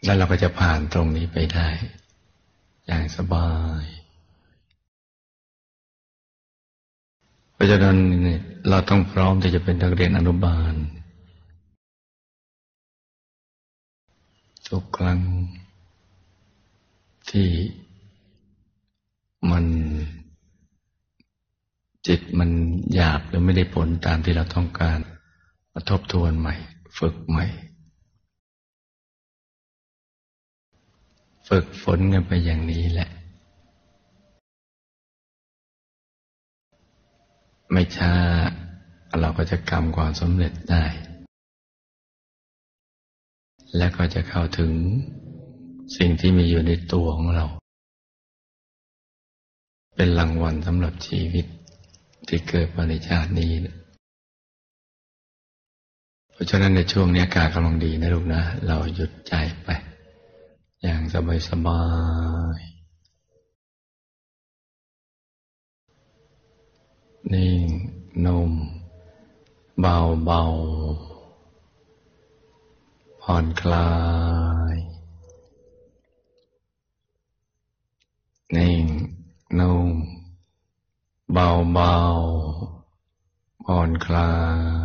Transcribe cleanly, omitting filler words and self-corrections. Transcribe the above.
แล้วเราก็จะผ่านตรงนี้ไปได้อย่างสบายเพราะฉะนั้นเราต้องพร้อมที่จะเป็นนักเรียนอนุบาลทุกครั้งที่จิตมันอยากหรือไม่ได้ผลตามที่เราต้องการมาทบทวนใหม่ฝึกใหม่ฝึกฝนกันไปอย่างนี้แหละไม่ช้าเราก็จะกำความสำเร็จได้และก็จะเข้าถึงสิ่งที่มีอยู่ในตัวของเราเป็นรางวัลสำหรับชีวิตที่เกิดมาในชาตินี้เพราะฉะนั้นในช่วงนี้อากาศกำลังดีนะลูกนะเราหยุดใจไปอย่างสบายๆนิ่งนุ่มเบาๆผ่อนคลายนิ่งนุ่มเบาๆผ่อนคลาย